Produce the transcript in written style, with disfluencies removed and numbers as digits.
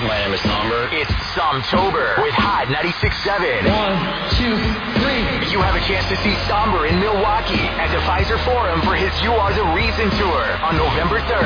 My name is Somber. It's Somtober with Hot 96.7. 1, 2, 3. You have a chance to see Somber in Milwaukee at the Pfizer Forum for his You Are the Reason tour on November 3rd.